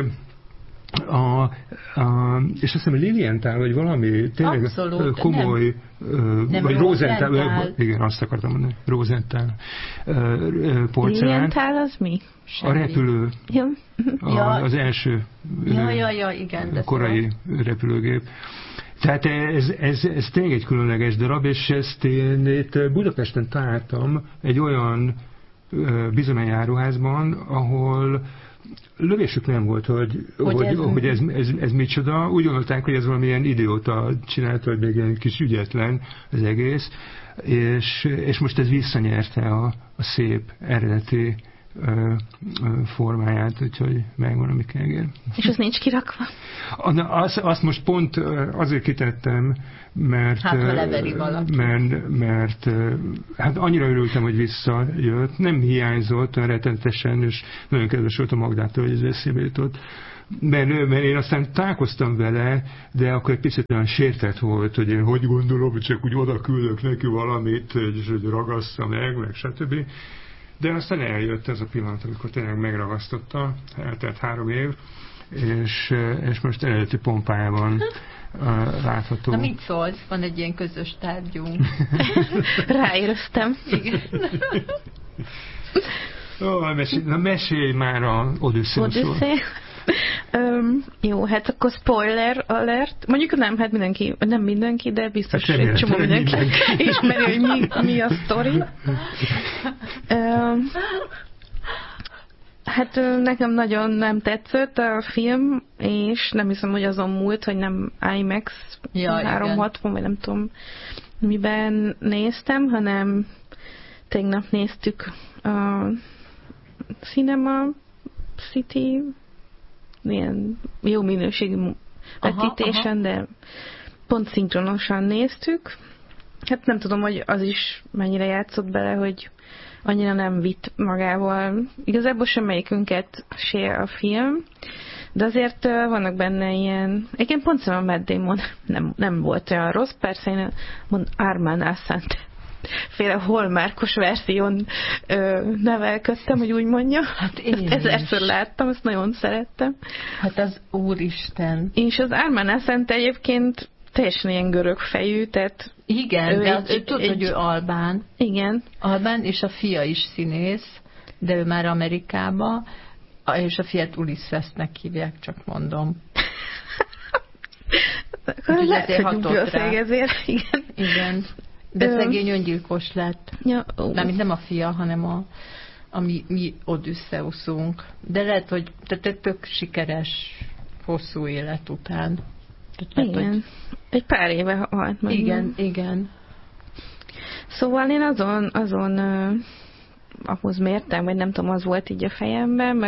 és azt hiszem, hogy Lilienthal, vagy valami tényleg abszolút, komoly, nem vagy Rosenthal, igen, azt akartam mondani, Rosenthal porcelán. Lilienthal az mi? Semmi. A repülő. Ja. Az első igen, korai repülőgép. Tehát ez tényleg egy különleges darab, és ezt én itt Budapesten találtam egy olyan bizonyajáruházban, ahol lövésük nem volt, hogy ez micsoda. Úgy gondolták, hogy ez valamilyen idióta csinálta, hogy még ilyen kis ügyetlen az egész, és most ez visszanyerte a szép eredeti formáját, úgyhogy megvan a Mikkelger. És az nincs kirakva? Azt most pont azért kitettem, mert hát annyira örültem, hogy visszajött, nem hiányzott olyan rettenetesen, és nagyon kedves volt a Magdától, hogy ez eszébe jutott. Mert én aztán találkoztam vele, de akkor egy picit olyan sértett volt, hogy én hogy gondolom, hogy csak úgy oda küldök neki valamit, és hogy ragassza meg stb. De aztán eljött ez a pillanat, amikor tényleg megragasztotta, eltelt 3 év, és most eredeti pompájában látható. Na mit szólsz? Van egy ilyen közös tárgyunk. Ráéreztem. Igen. Mesélj már a Odüsszeuszról. Jó, hát akkor spoiler alert. Mondjuk nem mindenki, de biztos hát egy csomó mindenki ismeri, hogy mi a sztori. Hát nekem nagyon nem tetszett a film, és nem hiszem, hogy azon múlt, hogy nem IMAX 360, vagy nem tudom miben néztem, hanem tegnap néztük a Cinema City ilyen jó minőségű vetítésen, de pont szinkronosan néztük. Hát nem tudom, hogy az is mennyire játszott bele, hogy annyira nem vitt magával. Igazából semmelyikünket se a film, de azért vannak benne ilyen... Egyébként pont szóval a Matt Damon nem volt olyan rossz, persze én Armand Assant féle Hallmarkos verzión nevelkedtem, hogy úgy mondja. Hát én ezerszer láttam, ezt nagyon szerettem. Hát az úristen. És az Armand Assant egyébként teljesen ilyen görög fejű, tehát... Igen, de tudod, hogy ő albán. Igen. Albán, és a fia is színész, de ő már Amerikába, és a fiát Ulisszesznek hívják, csak mondom. Lehet, hogy ezért. Igen. Igen. De szegény öngyilkos lett. Ja, nem a fia, hanem a mi Odüsszeuszunk. De lehet, hogy tök sikeres, hosszú élet után. Tehát, igen. Hogy... Egy pár éve halt meg. Igen. Szóval én azon ahhoz mértem, vagy nem tudom, az volt így a fejemben,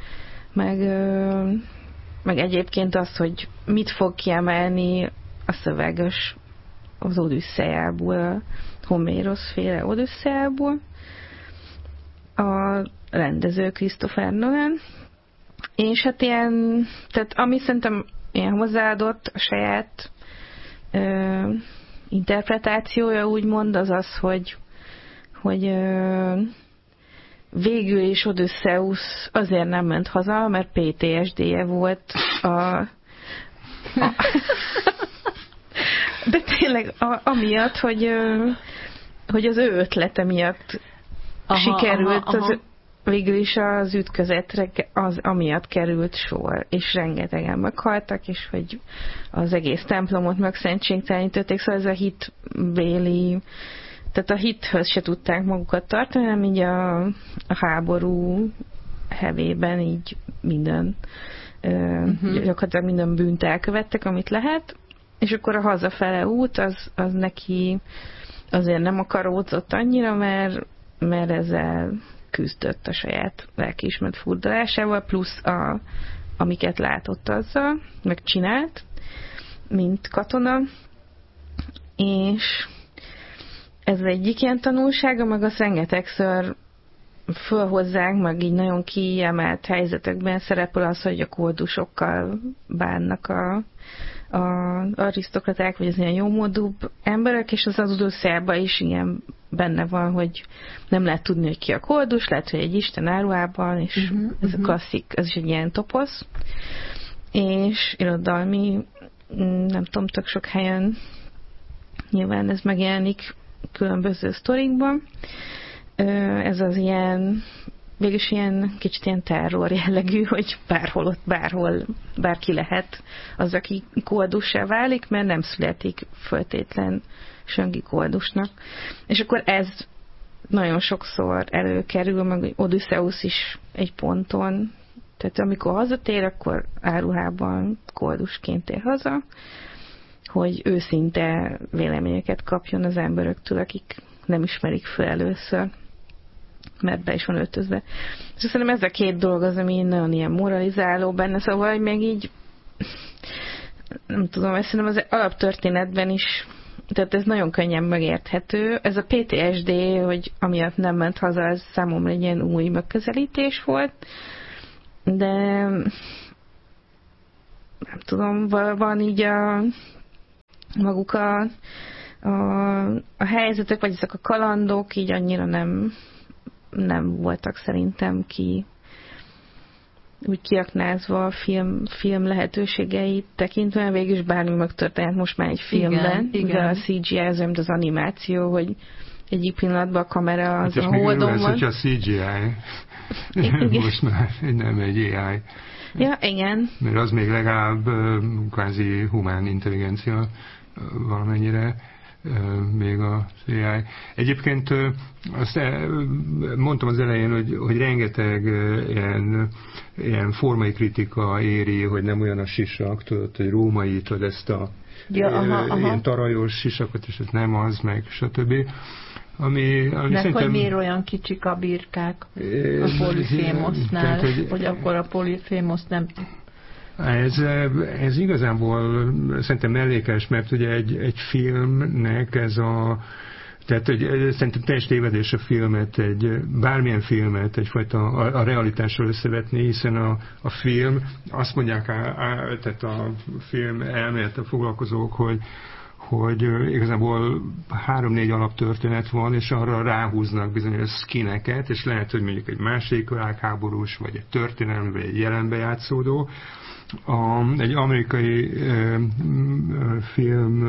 meg egyébként az, hogy mit fog kiemelni a szöveges az Odüsszeából, a Homérosz féle Odüsszeából, a rendező Christopher Nolan, és hát ilyen, tehát ami szerintem ilyen hozzáadott a saját interpretációja, úgymond, az, hogy végül is Odüsszeusz azért nem ment haza, mert PTSD-je volt de tényleg amiatt, hogy az ő ötlete miatt sikerült, végül is az ütközetre amiatt került sor, és rengetegen meghaltak, és hogy az egész templomot megszentségtelenítotték, szóval ez a hitbéli, tehát a hithöz se tudták magukat tartani, hanem így a háború hevében így minden gyakorlatilag minden bűnt elkövettek, amit lehet, és akkor a hazafele út az neki azért nem akaródzott annyira, mert ezzel küzdött a saját lelkiismeret furdalásával, plusz amiket látott azzal, meg csinált, mint katona, és ez egyik ilyen tanulsága, meg azt rengetegször fölhozzák, meg így nagyon kiemelt helyzetekben szerepel az, hogy a koldusokkal bánnak a arisztokraták, vagy az ilyen jómódúbb emberek, és az Odüsszeiában is ilyen benne van, hogy nem lehet tudni, hogy ki a koldus, lehet, hogy egy isten áruhában, és ez a klasszik, ez is egy ilyen toposz. És irodalmi, nem tudom, tök sok helyen nyilván ez megjelenik különböző sztorikban. Ez az ilyen végülis kicsit ilyen terror jellegű, hogy bárhol bárki lehet az, aki koldussá válik, mert nem születik föltétlen söngi koldusnak. És akkor ez nagyon sokszor előkerül, meg Odüsszeusz is egy ponton, tehát amikor hazatér, akkor áruhában koldusként tér haza, hogy őszinte véleményeket kapjon az emberektől, akik nem ismerik fel először, mert be is van öltözve. És szerintem ez a két dolog az, ami nagyon ilyen moralizáló benne, szóval, hogy még így nem tudom, ezt szerintem az alaptörténetben is, tehát ez nagyon könnyen megérthető. Ez a PTSD, hogy amiatt nem ment haza, ez számomra egy ilyen új megközelítés volt, de nem tudom, van így maguk a helyzetek, vagy ezek a kalandok így annyira nem voltak szerintem úgy kiaknázva a film lehetőségeit tekintve, végül is bármi megtörténhet most már egy filmben, de a CGI az olyan, az animáció, hogy egyik pillanatban a kamera az a holdon van. Hogyha a CGI most már nem egy AI. Ja, igen. Mert az még legalább kvázi humán intelligencia valamennyire, még a AI. Egyébként azt mondtam az elején, hogy rengeteg ilyen formai kritika éri, hogy nem olyan a sisak, tudod, hogy római, tudod, ezt a ilyen tarajos sisakot, és ez nem az, meg stb. Ami szerintem... hogy miért olyan kicsik a birkák a Polyphémosnál, hogy akkor a Polyphémos nem... Ez igazából szerintem mellékes, mert ugye egy filmnek ez tehát, hogy szerintem teljes tévedés a filmet, bármilyen filmet egyfajta a realitásról összevetni, hiszen a film, azt mondják, tehát a film elmélettel foglalkozók, hogy igazából 3-4 alaptörténet van, és arra ráhúznak bizonyos skineket, és lehet, hogy mondjuk egy másik világháborús, vagy egy történelmi, vagy egy jelenbe játszódó. Egy amerikai film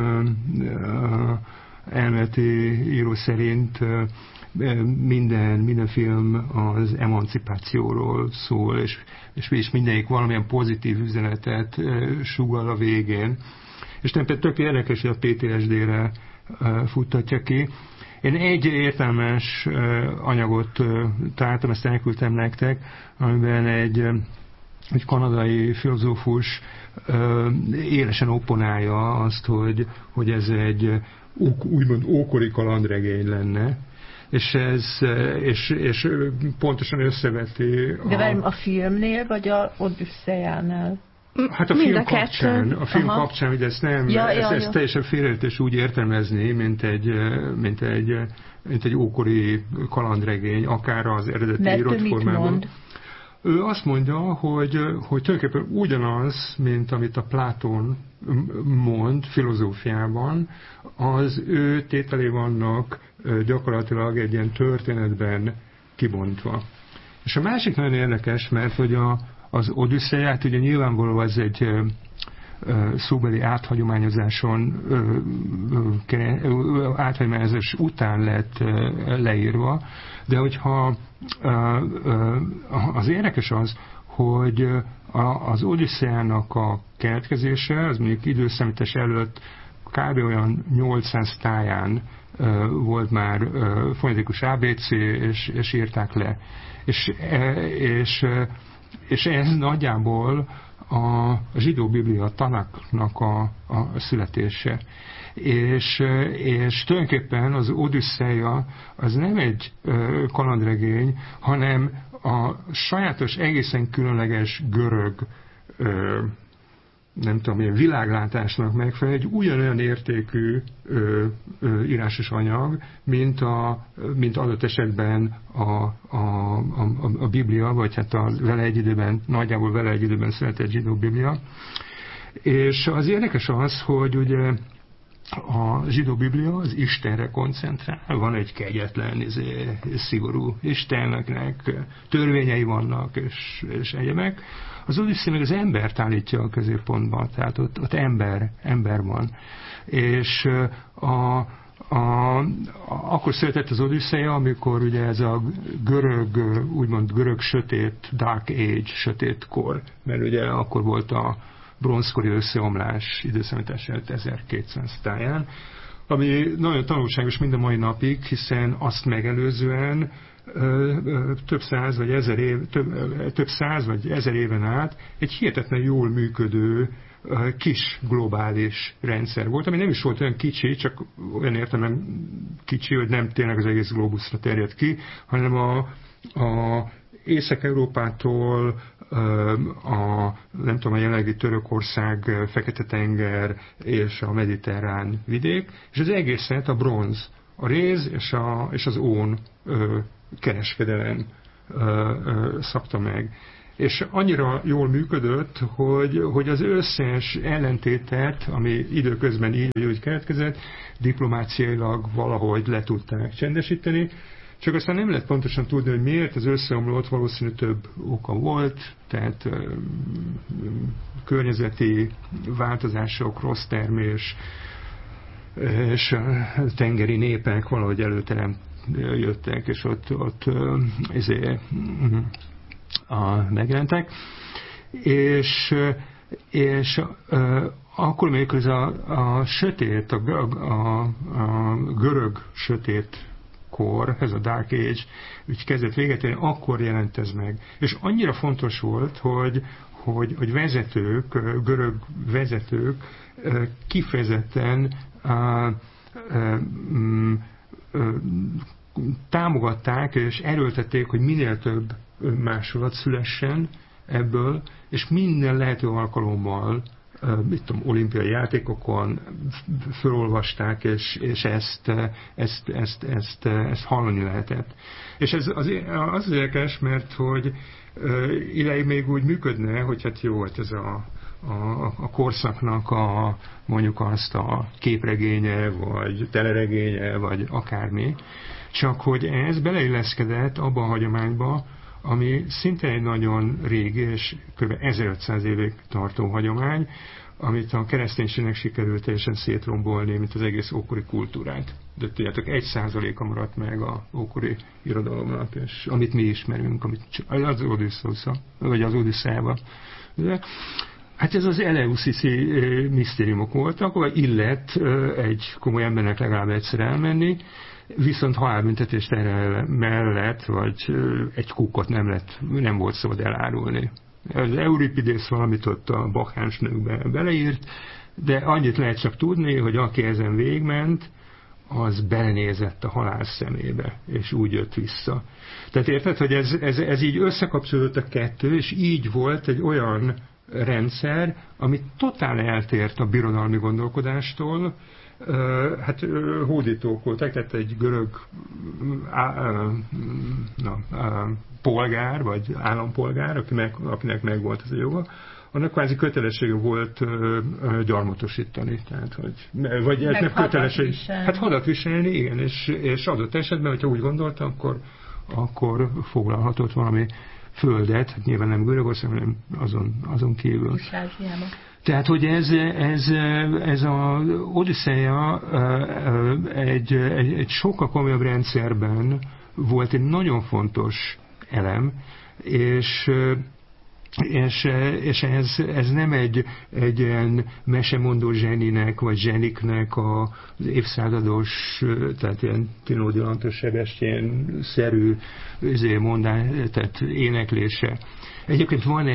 elméleti író szerint minden film az emancipációról szól, és mindegyik valamilyen pozitív üzenetet sugall a végén. És nem tök érdekes, hogy a PTSD-re futtatja ki. Én egy értelmes anyagot találtam, ezt elküldtem nektek, amiben egy kanadai filozófus élesen opponálja azt, hogy ez egy úgymond ókori kalandregény lenne, és pontosan összeveti De a filmnél, vagy a Odüsszeiánál? Hát a film kapcsán, hogy ezt nem, ezt teljesen félreértés úgy értelmezni, mint egy ókori kalandregény, akár az eredeti írott formában. Ő azt mondja, hogy tulajdonképpen ugyanaz, mint amit a Platón mond filozófiában, az ő tételé vannak gyakorlatilag egy ilyen történetben kibontva. És a másik nagyon érdekes, mert hogy az Odüsszeiát ugye nyilvánvalóan ez egy szóbeli áthagyományozás után lett leírva, de hogyha az érdekes az, hogy az Odüsszeiának a keletkezése, az mondjuk időszámítás előtt kb. Olyan 800 táján volt már fonetikus ABC, és írták le. És ez nagyjából a zsidó Biblia Tanaknak a születése. És tulajdonképpen az Odüsszeia az nem egy kalandregény, hanem a sajátos, egészen különleges görög nem tudom, ilyen világlátásnak megfelelő, egy ugyanolyan értékű írásos anyag, mint adott esetben a Biblia, vagy hát nagyjából vele egy időben született zsidó Biblia. És az érdekes az, hogy ugye a zsidó Biblia az Istenre koncentrál. Van egy kegyetlen, szigorú Istennek, törvényei vannak, és egyebek. Az Odüsszea meg az embert állítja a középpontban, tehát ott ember van. És akkor született az Odüsszeia, amikor ugye ez a úgymond görög sötét, dark age, sötét kor, mert ugye akkor volt a bronzkori összeomlás időszámítás előtt 1200 táján, ami nagyon tanulságos mind a mai napig, hiszen azt megelőzően több száz vagy ezer éven át egy hihetetlen jól működő kis globális rendszer volt, ami nem is volt olyan kicsi, csak olyan értelemben kicsi, hogy nem tényleg az egész globuszra terjed ki, hanem a Észak-Európától nem tudom, a jelenlegi Törökország, Fekete-tenger és a mediterrán vidék, és az egészet a bronz, a réz és az ón kereskedelem szabta meg. És annyira jól működött, hogy az összes ellentétet, ami időközben így úgy keletkezett, diplomáciailag valahogy le tudták csendesíteni. Csak aztán nem lehet pontosan tudni, hogy miért az összeomlott, valószínű több oka volt, tehát környezeti változások, rossz termés, és tengeri népek valahogy előterem jöttek, és ott megjelentek. és akkor még ez a sötét, a görög sötét kor, ez a Dark Age, úgy kezdett véget érni, akkor jelent ez meg. És annyira fontos volt, hogy vezetők, görög vezetők kifejezetten támogatták és erőltették, hogy minél több másolat szülessen ebből, és minden lehető alkalommal, olimpiai játékokon felolvasták, és ezt hallani lehetett. És ez az érdekes, mert hogy ideig még úgy működne, hogy hát jó, hogy ez a korszaknak mondjuk azt a képregénye, vagy teleregénye, vagy akármi, csak hogy ez beleilleszkedett abba a hagyományba, ami szinte egy nagyon régi és kb. 1500 évig tartó hagyomány, amit a kereszténységnek sikerült teljesen szétrombolni, mint az egész ókori kultúrát. De tudjátok, 1%-a maradt meg az ókori irodalomnak, és amit mi ismerünk, az Odüsszeusz, vagy az Odüsszeiában. Hát ez az Eleuszi misztériumok voltak, vagy illet egy komoly embernek legalább egyszer elmenni, viszont halálbüntetést erre mellett, vagy egy kukkot nem volt szabad elárulni. Az Euripidész valamit ott a bakáns nőkbe beleírt, de annyit lehet csak tudni, hogy aki ezen végment, az belenézett a halál szemébe, és úgy jött vissza. Tehát érted, hogy ez így összekapcsolódott a kettő, és így volt egy olyan rendszer, ami totál eltért a birodalmi gondolkodástól. Hát hódítók voltak, tehát egy görög polgár, vagy állampolgár, akinek megvolt ez a joga, annak kvázi kötelessége volt gyarmatosítani. Tehát, vagy ez nem kötelesség. Hát hadat viselni, igen, és adott esetben, hogyha úgy gondolta, akkor foglalhatott valami földet, hát nyilván nem Görögország, hanem azon kívül. Tehát, hogy ez az Odüsszeia egy sokkal komolyabb rendszerben volt egy nagyon fontos elem, és ez nem egy ilyen mesemondó zseninek, vagy zseniknek az évszázados, tehát ilyen Tinódi Lantos Sebestyén-szerű tehát éneklése. Egyébként van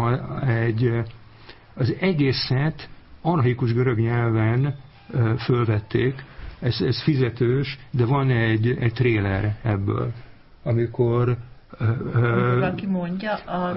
az egészet archaikus görög nyelven fölvették, ez fizetős, de van egy tréler ebből, amikor valaki mondja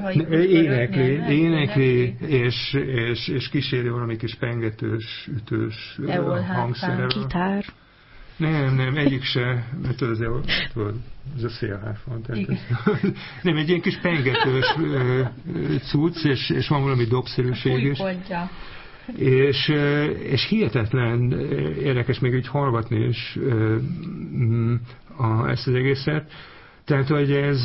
énekli és kíséri valami kis pengetős, ütős hangszerrel. Gitár. Nem, egyik se, mert ez a szélhárfa. Nem, egy ilyen kis pengetős cucc, és van valami dobszerűség is. És hihetetlen érdekes még így hallgatni is ezt az egészet. Tehát, hogy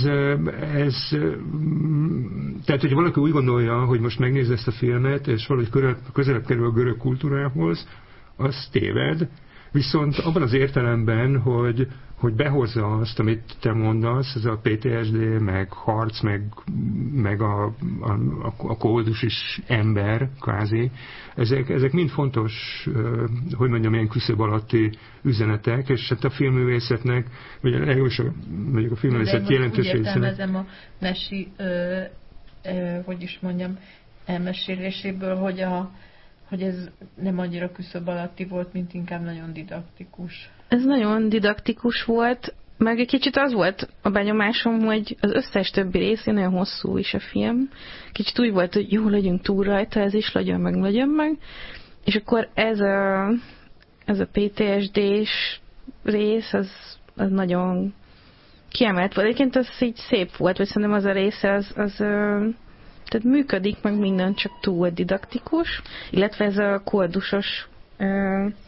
tehát, hogy valaki úgy gondolja, hogy most megnézi ezt a filmet, és valahogy közelebb kerül a görög kultúrához, az téved. Viszont abban az értelemben, hogy behozza azt, amit te mondasz, ez a PTSD, meg harc, meg a koldus is ember, kvázi. Ezek mind fontos, hogy mondjam, ilyen küszöb alatti üzenetek, és hát a filmművészetnek, vagy legalábbis mondjuk a filmművészet jelentős része. Úgy értelmezem a mesi, hogy is mondjam, elmeséléséből, hogy ez nem annyira küszöb alatti volt, mint inkább nagyon didaktikus. Ez nagyon didaktikus volt, meg egy kicsit az volt a benyomásom, hogy az összes többi részén nagyon hosszú is a film. Kicsit úgy volt, hogy jó, legyünk túl rajta, ez is legyen meg. És akkor ez a PTSD-s rész, az nagyon kiemelt volt. Egyébként az így szép volt, vagy szerintem az a része, tehát működik meg minden, csak túl didaktikus, illetve ez a koldusos